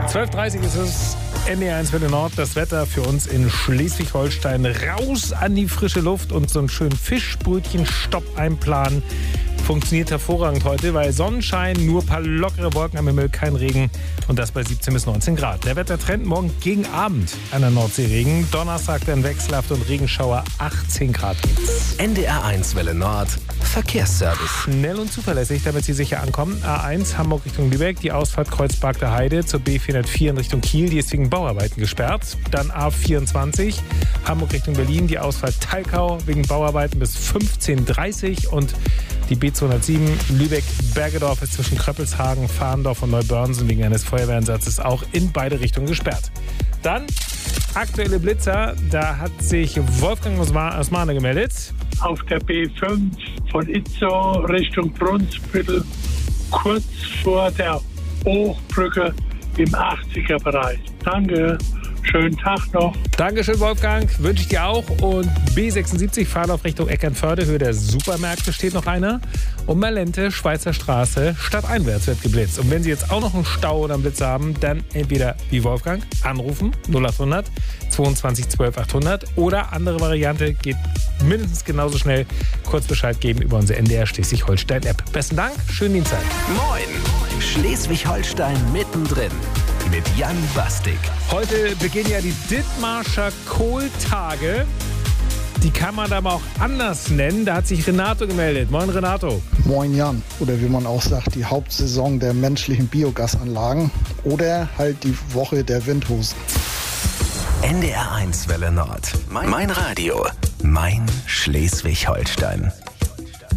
12:30 ist es, NDR1 Welle Nord, das Wetter für uns in Schleswig-Holstein. Raus an die frische Luft und so einen schönen Fischbrötchen-Stopp einplanen. Funktioniert hervorragend heute, weil Sonnenschein, nur ein paar lockere Wolken am Himmel, kein Regen und das bei 17 bis 19 Grad. Der Wettertrend morgen gegen Abend an der Nordsee Regen. Donnerstag dann wechselhaft und Regenschauer, 18 Grad. NDR1 Welle Nord, Verkehrsservice. Schnell und zuverlässig, damit Sie sicher ankommen. A1 Hamburg Richtung Lübeck, die Ausfahrt Kreuzberg der Heide zur B404 in Richtung Kiel, die ist wegen Bauarbeiten gesperrt. Dann A24 Hamburg Richtung Berlin, die Ausfahrt Talkau wegen Bauarbeiten bis 15:30 und die B207 Lübeck-Bergedorf ist zwischen Kröppelshagen, Fahndorf und Neubörnsen wegen eines Feuerwehreinsatzes auch in beide Richtungen gesperrt. Dann aktuelle Blitzer, da hat sich Wolfgang aus Mahne gemeldet. Auf der B5 von Itzehoe Richtung Brunsbüttel, kurz vor der Hochbrücke im 80er-Bereich. Danke. Schönen Tag noch. Dankeschön, Wolfgang. Wünsche ich dir auch. Und B76 Fahrlauf Richtung Eckernförde, Höhe der Supermärkte steht noch einer. Und Malente, Schweizer Straße, stadteinwärts wird geblitzt. Und wenn Sie jetzt auch noch einen Stau oder einen Blitz haben, dann entweder wie Wolfgang anrufen, 0800 22 12 800. Oder andere Variante, geht mindestens genauso schnell, kurz Bescheid geben über unsere NDR Schleswig-Holstein-App. Besten Dank, schönen Dienstag. Moin, Schleswig-Holstein mittendrin mit Jan Bastik. Heute beginnen ja die Dithmarscher Kohltage. Die kann man aber auch anders nennen. Da hat sich Renato gemeldet. Moin, Renato. Moin, Jan. Oder wie man auch sagt, die Hauptsaison der menschlichen Biogasanlagen. Oder halt die Woche der Windhosen. NDR1 Welle Nord. Mein Radio. Mein Schleswig-Holstein.